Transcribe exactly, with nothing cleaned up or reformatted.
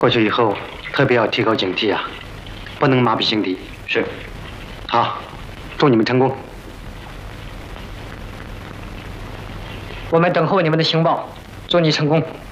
过去以后特别要提高警惕啊，不能麻痹心敌。是。好，祝你们成功。 我们等候你们的情报，祝你成功。